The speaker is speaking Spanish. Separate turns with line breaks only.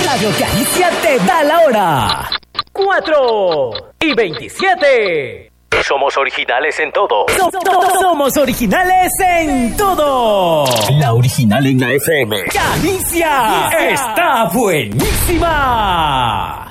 Radio Caricia te da la hora. 4:27.
Somos originales en todo.
Somos originales en todo.
La original en la FM.
Caricia está buenísima.